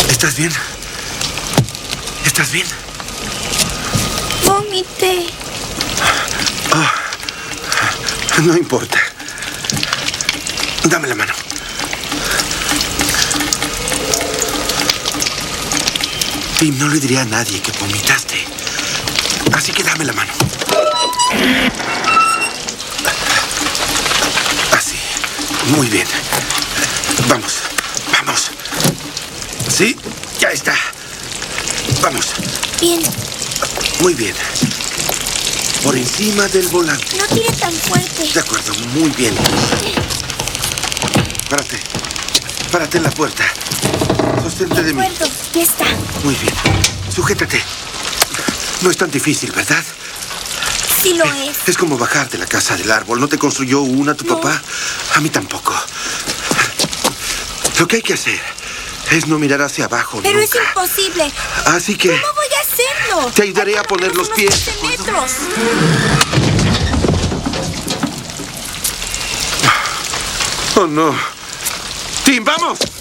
¿Estás bien? ¿Estás bien? Vomité. Oh, no importa. Dame la mano. Y no le diré a nadie que vomitaste. Así que dame la mano. Así. Muy bien. Vamos. Vamos. Sí, ya está. Vamos. Bien. Muy bien. Por encima del volante. No tire tan fuerte. De acuerdo, muy bien. Párate. Párate en la puerta. Sostente de mí. De acuerdo, ya está. Muy bien. Sujétate. No es tan difícil, ¿verdad? Sí lo es. Es como bajar de la casa del árbol. ¿No te construyó una tu papá? A mí tampoco. Lo que hay que hacer es no mirar hacia abajo Pero nunca. es imposible. Así que... ¿Cómo voy a hacerlo? Te ayudaré a poner los pies. 15 metros. Oh, no. ¡Tim, vamos!